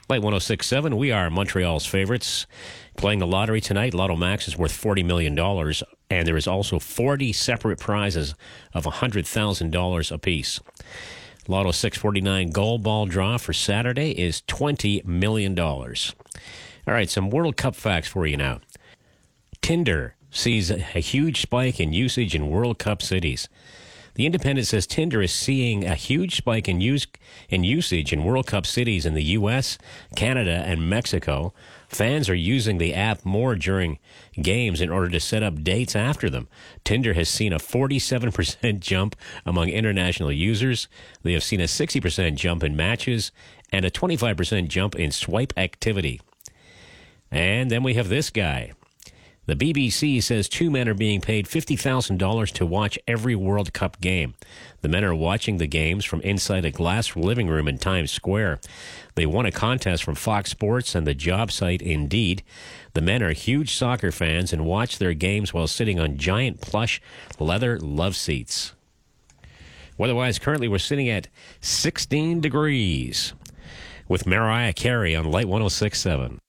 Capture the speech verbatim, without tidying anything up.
Light one oh six point seven, we are Montreal's favorites. Playing the lottery tonight, Lotto Max is worth forty million dollars, and there is also forty separate prizes of one hundred thousand dollars apiece. Lotto six forty-nine Gold Ball draw for Saturday is twenty million dollars. All right, some World Cup facts for you now. Tinder sees a huge spike in usage in World Cup cities. The Independent says Tinder is seeing a huge spike in use in usage in World Cup cities in the U S, Canada, and Mexico. Fans are using the app more during games in order to set up dates after them. Tinder has seen a forty-seven percent jump among international users. They have seen a sixty percent jump in matches and a twenty-five percent jump in swipe activity. And then we have this guy. The B B C says two men are being paid fifty thousand dollars to watch every World Cup game. The men are watching the games from inside a glass living room in Times Square. They won a contest from Fox Sports and the job site Indeed. The men are huge soccer fans and watch their games while sitting on giant plush leather love seats. Weather-wise, currently we're sitting at sixteen degrees with Mariah Carey on Light one oh six point seven.